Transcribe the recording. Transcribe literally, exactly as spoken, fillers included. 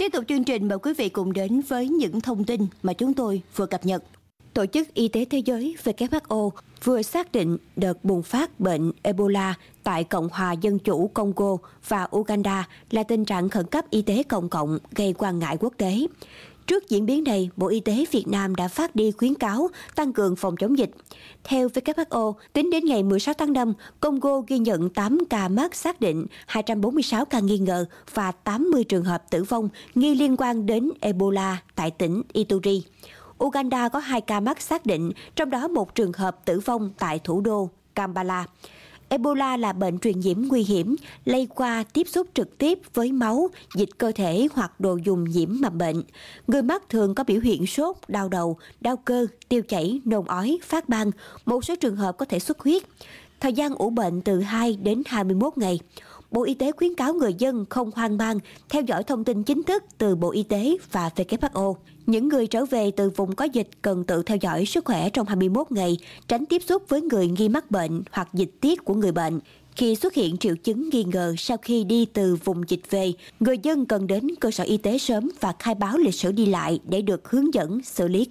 Tiếp tục chương trình, mời quý vị cùng đến với những thông tin mà chúng tôi vừa cập nhật. Tổ chức Y tế Thế giới W H O vừa xác định đợt bùng phát bệnh Ebola tại Cộng hòa Dân chủ Congo và Uganda là tình trạng khẩn cấp y tế công cộng gây quan ngại quốc tế. Trước diễn biến này, Bộ Y tế Việt Nam đã phát đi khuyến cáo tăng cường phòng chống dịch. Theo W H O, tính đến ngày mười sáu tháng năm, Congo ghi nhận tám ca mắc xác định, hai trăm bốn mươi sáu ca nghi ngờ và tám mươi trường hợp tử vong nghi liên quan đến Ebola tại tỉnh Ituri. Uganda có hai ca mắc xác định, trong đó một trường hợp tử vong tại thủ đô Kampala. Ebola là bệnh truyền nhiễm nguy hiểm, lây qua tiếp xúc trực tiếp với máu, dịch cơ thể hoặc đồ dùng nhiễm mầm bệnh. Người mắc thường có biểu hiện sốt, đau đầu, đau cơ, tiêu chảy, nôn ói, phát ban. Một số trường hợp có thể xuất huyết. Thời gian ủ bệnh từ hai đến hai mươi mốt ngày. Bộ Y tế khuyến cáo người dân không hoang mang, theo dõi thông tin chính thức từ Bộ Y tế và W H O. Những người trở về từ vùng có dịch cần tự theo dõi sức khỏe trong hai mươi mốt ngày, tránh tiếp xúc với người nghi mắc bệnh hoặc dịch tiết của người bệnh. Khi xuất hiện triệu chứng nghi ngờ sau khi đi từ vùng dịch về, người dân cần đến cơ sở y tế sớm và khai báo lịch sử đi lại để được hướng dẫn xử lý